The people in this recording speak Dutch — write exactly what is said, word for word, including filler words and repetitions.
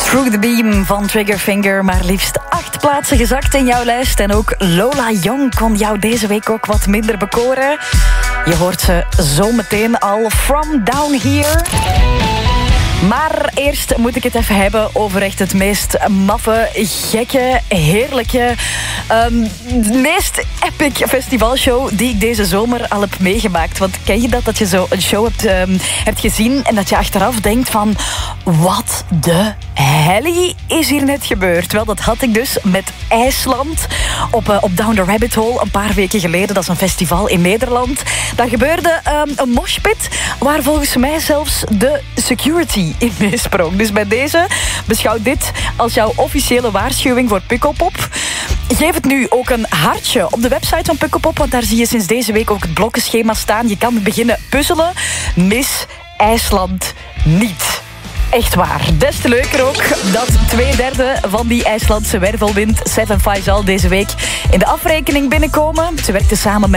Through the Beam van Triggerfinger, maar liefst acht plaatsen gezakt in jouw lijst. En ook Lola Young kon jou deze week ook wat minder bekoren. Je hoort ze zo meteen al. From Down Here. Maar eerst moet ik het even hebben over echt het meest maffe, gekke, heerlijke, um, meest epic festivalshow die ik deze zomer al heb meegemaakt. Want ken je dat, dat je zo een show hebt, um, hebt gezien en dat je achteraf denkt van, wat de helly is hier net gebeurd? Wel, dat had ik dus met IJsland op, uh, op Down the Rabbit Hole een paar weken geleden. Dat is een festival in Nederland. Daar gebeurde um, een moshpit waar volgens mij zelfs de security in meesprong. Dus bij deze, beschouw dit als jouw officiële waarschuwing voor Pukkelpop. Geef het nu ook een hartje op de website van Pukkelpop, want daar zie je sinds deze week ook het blokkenschema staan. Je kan beginnen puzzelen. Mis IJsland niet. Echt waar. Des te leuker ook dat twee derde van die IJslandse wervelwind Seven Faisal deze week in de afrekening binnenkomen. Ze werkte samen met